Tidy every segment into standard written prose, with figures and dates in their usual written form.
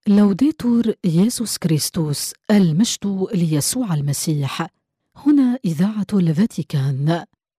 لوديتور يسوع كريستوس، المجد ليسوع المسيح. هنا إذاعة الفاتيكان.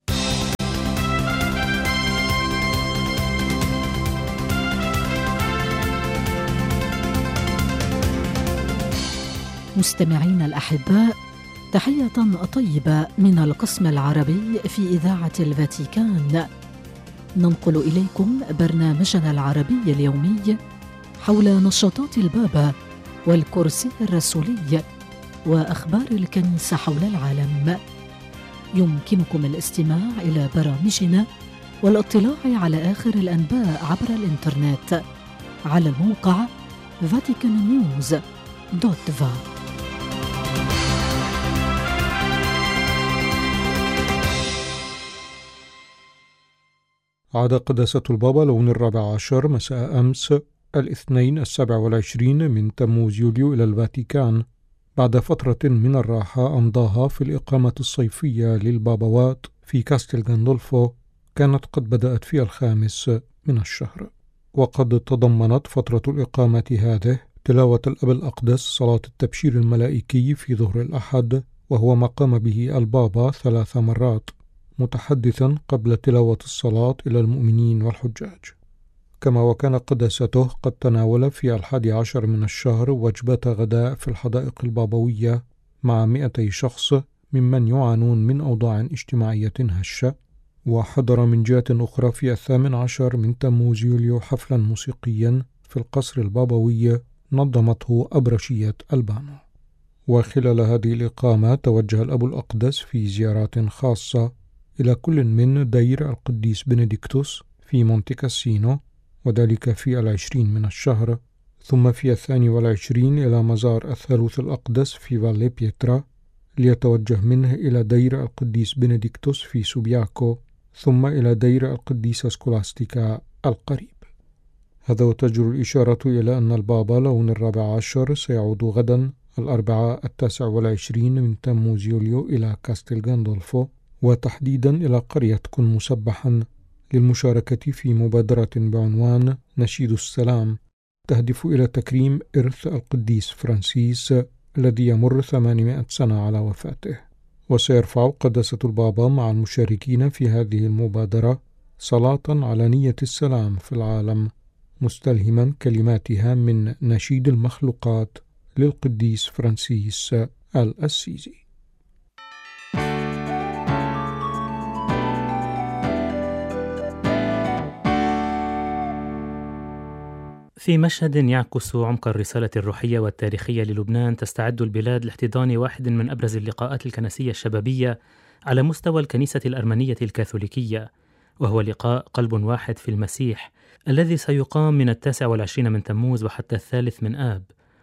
مستمعين الأحباء، تحية طيبة من القسم العربي في إذاعة الفاتيكان. ننقل إليكم برنامجنا العربي اليومي حول نشاطات البابا والكرسي الرسولي وأخبار الكنيسة حول العالم. يمكنكم الاستماع إلى برامجنا والاطلاع على آخر الأنباء عبر الإنترنت على الموقع vaticannews.va. عاد قداسة البابا لون 14 مساء أمس الاثنين 27 من تموز يوليو إلى الفاتيكان بعد فترة من الراحة أمضاها في الإقامة الصيفية للبابوات في كاستيل غاندولفو، كانت قد بدأت في 5 من الشهر، وقد تضمنت فترة الإقامة هذه تلاوة الأب الأقدس صلاة التبشير الملائكي في ظهر الأحد، وهو ما قام به البابا 3 مرات متحدثا قبل تلاوة الصلاة إلى المؤمنين والحجاج. كما وكان قداسته قد تناول في 11 من الشهر وجبة غداء في الحدائق البابوية مع 200 شخص ممن يعانون من أوضاع اجتماعية هشة، وحضر من جهة أخرى في 18 من تموز يوليو حفلا موسيقيا في القصر البابوي نظمته أبرشية ألبانو. وخلال هذه الإقامة توجه الأب الأقدس في زيارات خاصة إلى كل من دير القديس بنديكتوس في مونتي كاسينو، وذلك في 20 من الشهر، ثم في 22 إلى مزار الثالوث الأقدس في فالي بيترا، ليتوجه منه إلى دير القديس بنديكتوس في سوبياكو، ثم إلى دير القديسة سكولاستيكا القريب. هذا وتجر الإشارة إلى أن البابا لون 14 سيعود غدا الأربعاء 29 من تموز يوليو إلى كاستيل غاندولفو، وتحديدا إلى قرية كن مسبحا، للمشاركة في مبادرة بعنوان نشيد السلام، تهدف إلى تكريم إرث القديس فرانسيس الذي يمر 800 سنة على وفاته. وسيرفع قداسة البابا مع المشاركين في هذه المبادرة صلاة على نية السلام في العالم، مستلهما كلماتها من نشيد المخلوقات للقديس فرانسيس الأسيزي. في مشهد يعكس عمق الرسالة الروحية والتاريخية للبنان، تستعد البلاد لاحتضان واحد من أبرز اللقاءات الكنسية الشبابية على مستوى الكنيسة الأرمنية الكاثوليكية، وهو لقاء قلب واحد في المسيح الذي سيقام من 29 من تموز وحتى 3 من آب،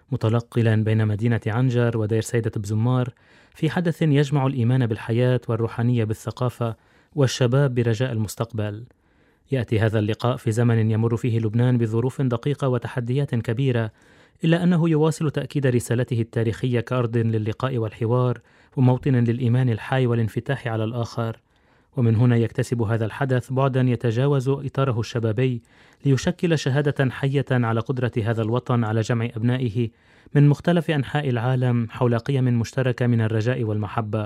متنقلا بين مدينة عنجر ودير سيدة بزمار، في حدث يجمع الإيمان بالحياة والروحانية بالثقافة والشباب برجاء المستقبل. يأتي هذا اللقاء في زمن يمر فيه لبنان بظروف دقيقة وتحديات كبيرة، إلا أنه يواصل تأكيد رسالته التاريخية كأرض للقاء والحوار وموطن للإيمان الحي والانفتاح على الآخر. ومن هنا يكتسب هذا الحدث بعدا يتجاوز إطاره الشبابي، ليشكل شهادة حية على قدرة هذا الوطن على جمع أبنائه من مختلف أنحاء العالم حول قيم مشتركة من الرجاء والمحبة.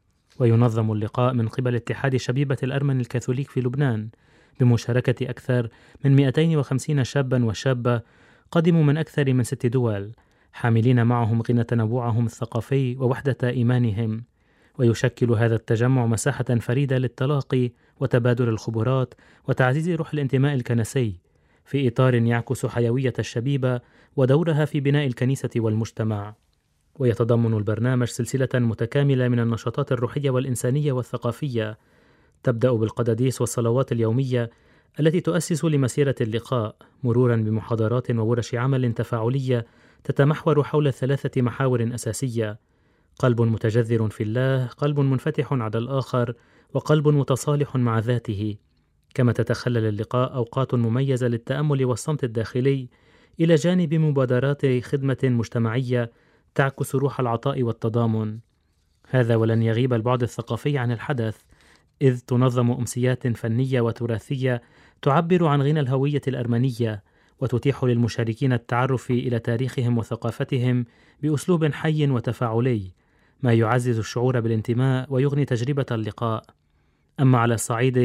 وينظم اللقاء من قبل اتحاد شبيبة الأرمن الكاثوليك في لبنان بمشاركة أكثر من 250 شابا وشابة قدموا من أكثر من 6 دول، حاملين معهم غنى تنوعهم الثقافي ووحدة إيمانهم. ويشكل هذا التجمع مساحة فريدة للتلاقي وتبادل الخبرات وتعزيز روح الانتماء الكنسي، في إطار يعكس حيوية الشبيبة ودورها في بناء الكنيسة والمجتمع. ويتضمن البرنامج سلسلة متكاملة من النشاطات الروحية والإنسانية والثقافية، تبدأ بالقداديس والصلوات اليومية التي تؤسس لمسيرة اللقاء، مرورا بمحاضرات وورش عمل تفاعلية تتمحور حول 3 محاور أساسية: قلب متجذر في الله، قلب منفتح على الآخر، وقلب متصالح مع ذاته. كما تتخلل اللقاء أوقات مميزة للتأمل والصمت الداخلي، إلى جانب مبادرات خدمة مجتمعية تعكس روح العطاء والتضامن. هذا ولن يغيب البعد الثقافي عن الحدث، إذ تنظم أمسيات فنية وتراثية تعبر عن غنى الهوية الأرمنية وتتيح للمشاركين التعرف إلى تاريخهم وثقافتهم بأسلوب حي وتفاعلي، ما يعزز الشعور بالانتماء ويغني تجربة اللقاء. أما على الصعيد